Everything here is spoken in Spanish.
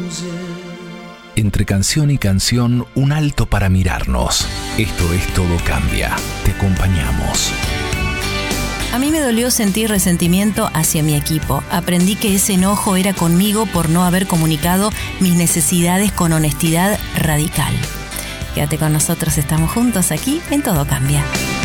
Entre canción y canción, un alto para mirarnos. Esto es Todo Cambia. Te acompañamos. A mí me dolió sentir resentimiento hacia mi equipo. Aprendí que ese enojo era conmigo por no haber comunicado mis necesidades con honestidad radical. Quédate con nosotros, estamos juntos aquí en Todo Cambia.